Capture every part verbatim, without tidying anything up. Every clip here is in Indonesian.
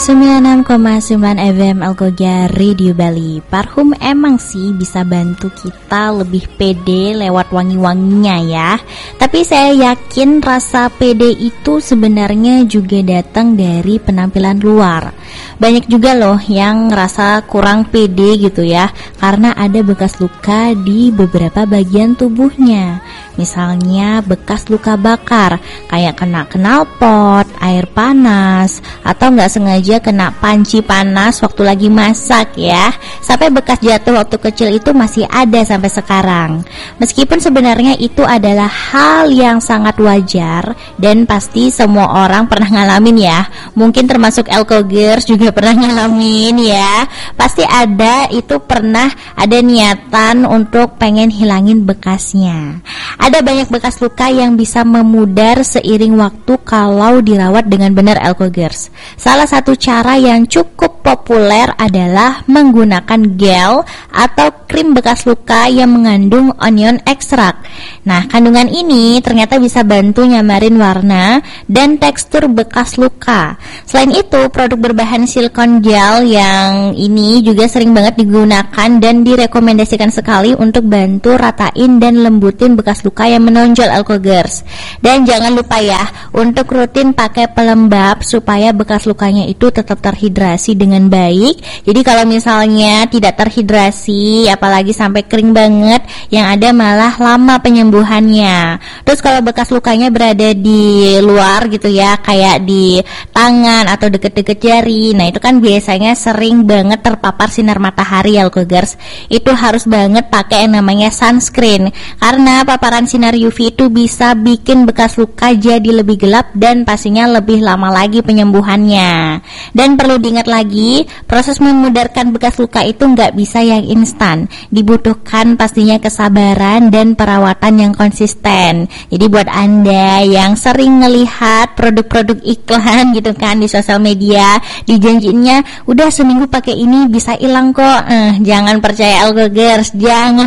sembilan puluh enam koma sembilan F M Algogia Radio Bali. Parfum emang sih bisa bantu kita lebih pede lewat wangi-wanginya ya. Tapi saya yakin rasa pede itu sebenarnya juga datang dari penampilan luar. Banyak juga loh yang ngerasa kurang pede gitu ya, karena ada bekas luka di beberapa bagian tubuhnya. Misalnya bekas luka bakar, kayak kena knalpot, air panas, atau nggak sengaja kena panci panas waktu lagi masak ya. Sampai bekas jatuh waktu kecil itu masih ada sampai sekarang. Meskipun sebenarnya itu adalah hal yang sangat wajar dan pasti semua orang pernah ngalamin ya. Mungkin termasuk Elkogers juga pernah ngalamin ya. Pasti ada itu pernah ada niatan untuk pengen hilangin bekasnya. Ada banyak bekas luka yang bisa memudar seiring waktu kalau dirawat dengan benar Elkogers. Salah satu cara yang cukup populer adalah menggunakan gel atau krim bekas luka yang mengandung onion extract. Nah, kandungan ini ternyata bisa bantu nyamarin warna dan tekstur bekas luka. Selain itu, produk berbahan silikon gel yang ini juga sering banget digunakan dan direkomendasikan sekali untuk bantu ratain dan lembutin bekas luka yang menonjol Elkogers. Dan jangan lupa ya untuk rutin pakai pelembab supaya bekas lukanya itu tetap terhidrasi dengan baik. Jadi kalau misalnya tidak terhidrasi apalagi sampai kering banget, yang ada malah lama penyembuhannya. Terus kalau bekas lukanya berada di luar gitu ya, kayak di tangan atau deket-deket jari, nah itu kan biasanya sering banget terpapar sinar matahari Elkogers. Itu harus banget pakai yang namanya sunscreen, karena paparan sinar U V itu bisa bikin bekas luka jadi lebih gelap dan pastinya lebih lama lagi penyembuhannya. Dan perlu diingat lagi, proses memudarkan bekas luka itu nggak bisa yang instan. Dibutuhkan pastinya kesabaran dan perawatan yang konsisten. Jadi buat Anda yang sering ngelihat produk-produk iklan gitu kan di sosial media, dijanjiinnya udah seminggu pakai ini bisa hilang kok. Eh, jangan percaya Elkogers, jangan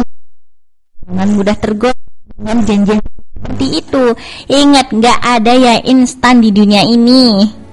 jangan mudah tergoda dengan janjian seperti itu. Ingat, nggak ada yang instan di dunia ini.